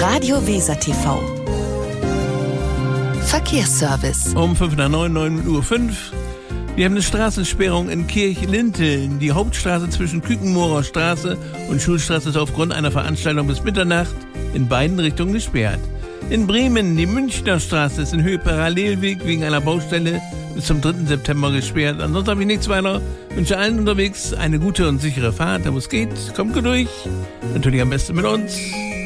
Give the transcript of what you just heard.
Radio Weser TV. Verkehrsservice. Um 9:05 Uhr. Wir haben eine Straßensperrung in Kirchlinteln. Die Hauptstraße zwischen Kükenmoorer Straße und Schulstraße ist aufgrund einer Veranstaltung bis Mitternacht in beiden Richtungen gesperrt. In Bremen, die Münchner Straße ist in Höhe Parallelweg wegen einer Baustelle bis zum 3. September gesperrt. Ansonsten habe ich nichts weiter. Wünsche allen unterwegs eine gute und sichere Fahrt. Da wo es geht, kommt gut durch. Natürlich am besten mit uns.